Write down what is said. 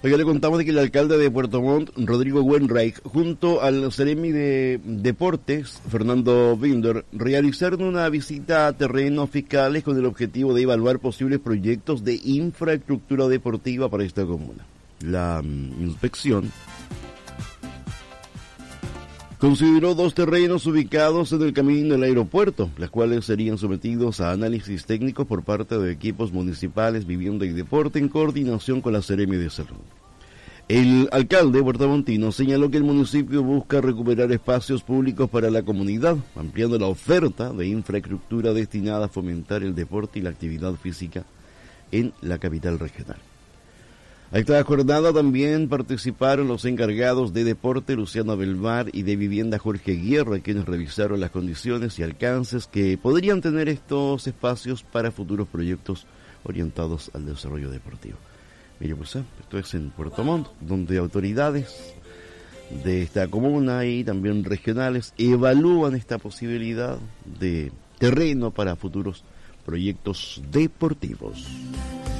Oiga, le contamos de que el alcalde de Puerto Montt, Rodrigo Wenreich, junto al Seremi de Deportes, Fernando Binder, realizaron una visita a terrenos fiscales con el objetivo de evaluar posibles proyectos de infraestructura deportiva para esta comuna. La inspección consideró 2 terrenos ubicados en el camino del aeropuerto, los cuales serían sometidos a análisis técnicos por parte de equipos municipales, vivienda y deporte en coordinación con la Seremi de Salud. El alcalde puertomontino señaló que el municipio busca recuperar espacios públicos para la comunidad, ampliando la oferta de infraestructura destinada a fomentar el deporte y la actividad física en la capital regional. A esta jornada también participaron los encargados de deporte Luciano Belmar y de vivienda Jorge Guerra, quienes revisaron las condiciones y alcances que podrían tener estos espacios para futuros proyectos orientados al desarrollo deportivo. Mire, pues esto es en Puerto Montt, donde autoridades de esta comuna y también regionales evalúan esta posibilidad de terreno para futuros proyectos deportivos.